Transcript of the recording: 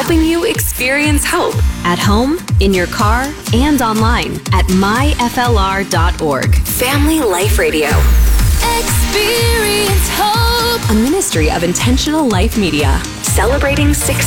helping you experience hope at home, in your car, and online at myflr.org. Family Life Radio. Experience hope. A ministry of Intentional Life Media, celebrating success.